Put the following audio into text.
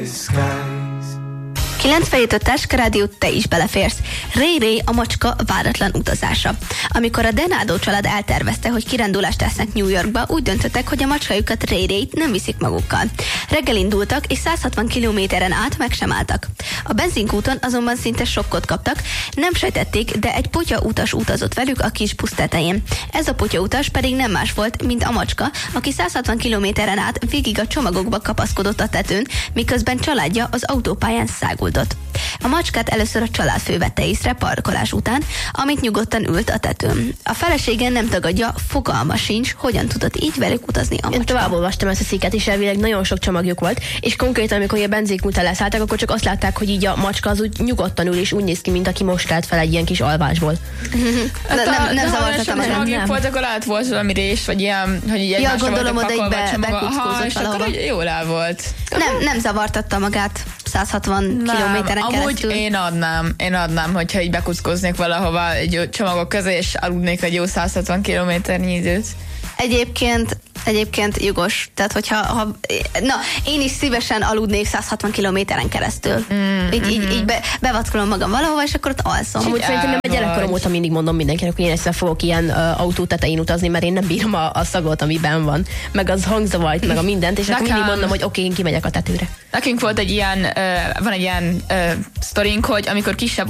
97 Táska Rádió, te is beleférsz. Ray a macska váratlan utazása. Amikor a Denado család eltervezte, hogy kirándulást tesznek New Yorkba, úgy döntöttek, hogy a macskájukat Ray-t nem viszik magukkal. Reggel indultak, és 160 kilométeren át meg sem álltak. A benzinkúton azonban szinte sokkot kaptak, nem sejtették, de egy potyautas utazott velük a kis busz tetején. Ez a potyautas pedig nem más volt, mint a macska, aki 160 kilométeren át végig a csomagokba kapaszkodott a tetőn, miközben családja az autópályán száguldott. A macskát először a családfő vette észre parkolás után, amit nyugodtan ült a tetőn. A felesége nem tagadja, fogalma sincs, hogyan tudott így velük utazni a macska. Én tovább olvastam ezt a cikket, és elvileg nagyon sok csomagjuk volt, és konkrétan, amikor a benzinkúton leszálltak, akkor csak azt látták, hogy így a macska az úgy nyugodtan ül, és úgy néz ki, mint aki most kelt fel egy ilyen kis alvásból. Nem zavartatta magát. Csomagjuk volt, akkor lehet volt valami rés, vagy ilyen, hogy így egymásra gondolom, voltak oda így pakolva bekuckózott és akkor jól el volt. Nem zavartatta magát 160 kilométeren keresztül. Én adnám, hogyha így bekuckoznék valahova egy csomagok közé, és aludnék egy jó 160 kilométernyi időt. Egyébként jogos. Tehát, hogyha én is szívesen aludnék 160 kilométeren keresztül. Így bevackolom magam valahova, és akkor ott alszom. Amúgy szerintem a gyerekkorom óta mindig mondom mindenkinek, hogy én egyszer fogok ilyen autó tetején utazni, mert én nem bírom a szagot, amiben van. Meg az hangzavart, meg a mindent, és akkor mindig mondom, hogy oké, én kimegyek a tetőre. Nekünk volt egy ilyen, van egy ilyen sztorink, hogy amikor kisebb